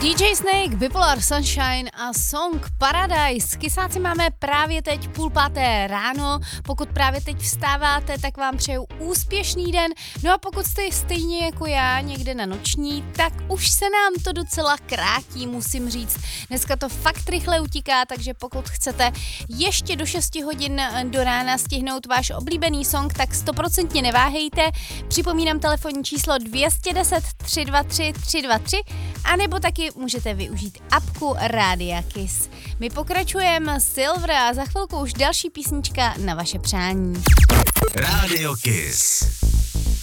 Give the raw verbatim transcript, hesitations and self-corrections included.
dý džej Snake, Bipolar Sunshine a song Paradise. Kysáci máme právě teď půl páté ráno. Pokud právě teď vstáváte, tak vám přeju úspěšný den. No a pokud jste stejně jako já někde na noční, tak už se nám to docela krátí, musím říct. Dneska to fakt rychle utíká, takže pokud chcete ještě do šesti hodin do rána stihnout váš oblíbený song, tak stoprocentně neváhejte. Připomínám telefonní číslo dvě set deset tři dva tři tři dva tři, anebo taky můžete využít apku Rádia Kiss. My pokračujeme Silver a za chvilku už další písnička na vaše přání. Rádio Kiss.